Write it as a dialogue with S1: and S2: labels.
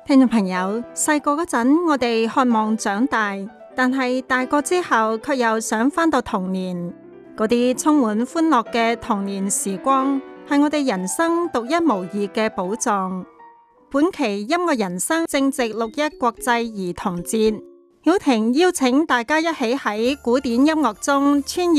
S1: 聽眾朋友，細個嗰陣，我哋渴望長大，但係大個之後，卻又想返到童年。嗰啲充滿歡樂嘅童年時光，係我哋人生獨一無二嘅寶藏。本期音樂人生正值6·1國際兒童節，曉婷邀請大家一起喺古典音樂中穿